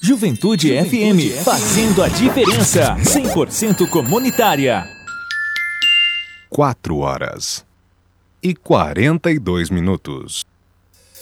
Juventude FM, fazendo a diferença, 100% comunitária. 4 horas e 42 minutos.